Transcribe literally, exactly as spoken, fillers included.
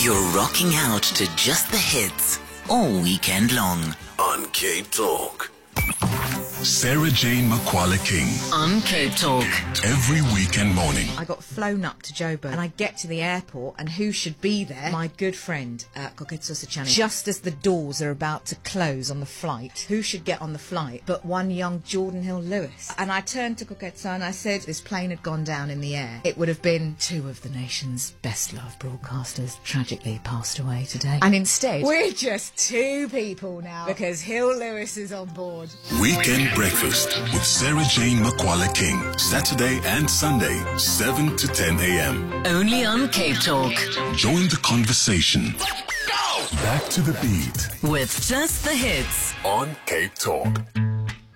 You're rocking out to just the hits all weekend long on Cape Talk. Sarah Jane Makwala King On Cape Talk. every weekend morning. I got flown up to Joburg and I get to the airport and who should be there? My good friend, uh, Koketso Sechane. Just as the doors are about to close on the flight, who should get on the flight but one young Jordan Hill Lewis? And I turned to Koketso and I said, this plane had gone down in the air. It would have been two of the nation's best loved broadcasters tragically passed away today. And instead, we're just two people now because Hill Lewis is on board. Weekend Breakfast with Sarah Jane Makwala King. Saturday and Sunday, seven to ten a.m. Only on Cape Talk. Join the conversation. Back to the beat With just the hits. on Cape Talk.